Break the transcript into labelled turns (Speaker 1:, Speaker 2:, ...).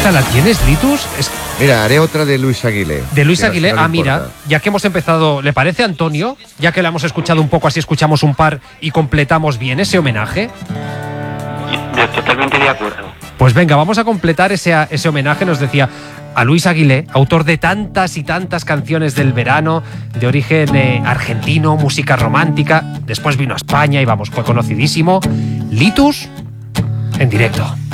Speaker 1: ¿Esta la tienes, Litus?
Speaker 2: Mira, haré otra de Luis Aguilé.
Speaker 1: De Luis Aguilé. Mira, ya que hemos empezado, ¿le parece, Antonio? Ya que la hemos escuchado un poco, así escuchamos un par y completamos bien ese homenaje.
Speaker 3: Totalmente de acuerdo.
Speaker 1: Pues venga, vamos a completar ese homenaje, nos decía, a Luis Aguilé, autor de tantas y tantas canciones del verano, de origen argentino, música romántica. Después vino a España y fue conocidísimo. Litus, en directo.